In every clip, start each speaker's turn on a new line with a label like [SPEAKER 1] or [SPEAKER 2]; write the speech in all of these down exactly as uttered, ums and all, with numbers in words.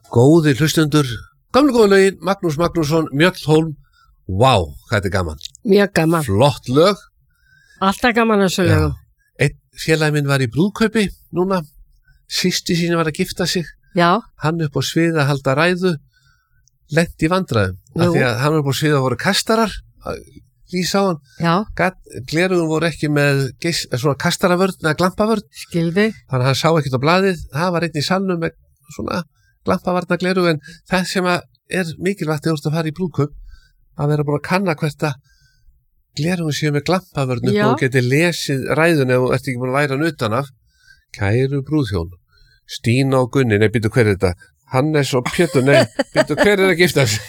[SPEAKER 1] Góðir hlustundur, gamlu góðu lögin, Magnús Magnússon, Mjöllhólm, vá, hvað þetta er gaman.
[SPEAKER 2] Mjög gaman.
[SPEAKER 1] Flott lög.
[SPEAKER 2] Alltaf gaman að svo lögum.
[SPEAKER 1] Einn félagi minn var í brúðkaupi núna, systir sín var að gifta sig.
[SPEAKER 2] Já.
[SPEAKER 1] Hann upp á svið að halda ræðu, lent í vandræðum. Af því að hann upp á svið að voru kastarar, lýsa á hann.
[SPEAKER 2] Já.
[SPEAKER 1] Glerugum voru ekki með geis, svona kastaravörn eða glampavörn.
[SPEAKER 2] Skildi.
[SPEAKER 1] Þannig að hann sá ekkert á blaðið, það var einn í salnum með svona glampavarna gleru, en það sem er mikilvægt þegar þú ert að fara í brúðkaup að vera búin að kanna hvert að glerugum séu með glampavörn og geti lesið ræðun ef þú ert ekki búin að læra hann utan af. Kæru brúðhjón, Stína og Gunni, nei, býtu hver er þetta? Hannes og Pétur, nei, býtu hver er að gifta sig?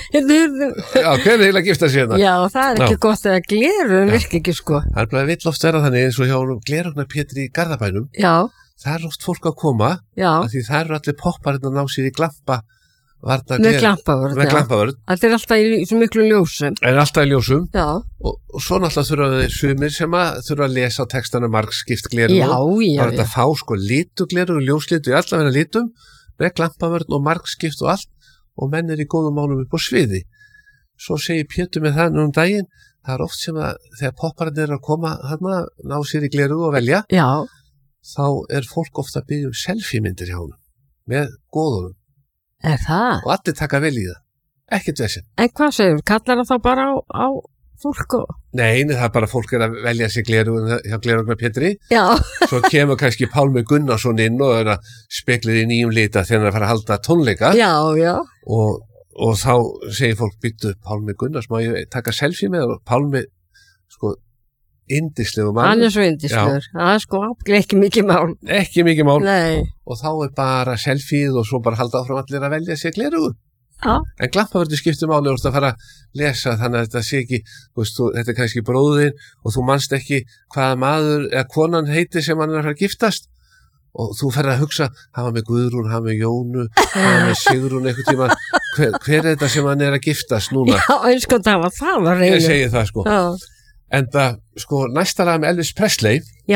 [SPEAKER 1] Já, hver er heila að gifta sig hérna?
[SPEAKER 2] Já, það er ekki Já. Gott að glerun virki ekki sko.
[SPEAKER 1] Það er bara vill oft vera þannig eins og hjá glerugnar Pétur í Garðabænum.
[SPEAKER 2] Já.
[SPEAKER 1] Það er oft fólk að koma, af því það eru allir poppar að ná sér í glampa varna
[SPEAKER 2] með glampavörn.
[SPEAKER 1] Með glampavörn.
[SPEAKER 2] Það er alltaf í svo miklu ljósum.
[SPEAKER 1] Er alltaf í ljósum.
[SPEAKER 2] Já.
[SPEAKER 1] Og, og svo náttúrulega þurfa þeir sumir sem að þurfa að lesa á textana margskipt gleru.
[SPEAKER 2] Já, já,
[SPEAKER 1] já. Það er að fá sko litugleru og ljóslitu í allavega litum með glampavörn og margskipt og allt og menn er í góðum málum upp á sviði. Svo segir Pétur með það nú um daginn, það er oft sem að þegar popparnir er að koma þarna, ná sér í gleru og velja.
[SPEAKER 2] Já.
[SPEAKER 1] Þá er fólk ofta að byggja um selfie-myndir hjá honum, með góðunum.
[SPEAKER 2] Er það?
[SPEAKER 1] Og allir taka vel í það. Ekkert vesinn.
[SPEAKER 2] En hvað segir, kallar það þá bara á, á fólk og...
[SPEAKER 1] Nei, það er bara fólk er að velja sér glerugun hjá Glerugnar Pétri.
[SPEAKER 2] Já.
[SPEAKER 1] Svo kemur kannski Pálmi Gunnarsson inn og er að speklið í nýjum lita þegar hann er að fara að halda tónleika.
[SPEAKER 2] Já, já.
[SPEAKER 1] Og, og þá segir fólk, býttu, Pálmi Gunnars, má ég taka selfie með og Pálmi, sko, indislegu mann.
[SPEAKER 2] Hann er svo indislegur. Það er sko ekki mikið mál.
[SPEAKER 1] Ekki mikið mál.
[SPEAKER 2] Nei.
[SPEAKER 1] Og þá er bara selfieð og svo bara halda áfram allir að velja sér glerugu.
[SPEAKER 2] Já.
[SPEAKER 1] En glampavörðu skiptir máli og þú ert að fara að lesa þannig að þetta sé ekki, þú veist, þú, þetta er kannski bróðin og þú manst ekki hvaða maður eða konan heiti sem hann er að fara að giftast og þú fer að hugsa, hann var með Guðrún, hann með Jónu, hann var með Sigrún eitthvað tíma, hver, hver er þetta sem hann er að giftast núna?
[SPEAKER 2] Já, eins og það var það var reynu.
[SPEAKER 1] Ég segi það sko.
[SPEAKER 2] Já.
[SPEAKER 1] En það, sko, næsta lag með Elvis Presley